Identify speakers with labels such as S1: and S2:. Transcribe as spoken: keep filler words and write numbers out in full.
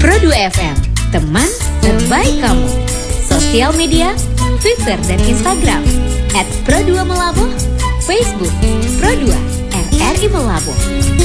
S1: Pro dua F M, teman terbaik kamu. Sosial media, Twitter dan Instagram at Pro dua Melabuh, Facebook Pro dua R R I Melabuh.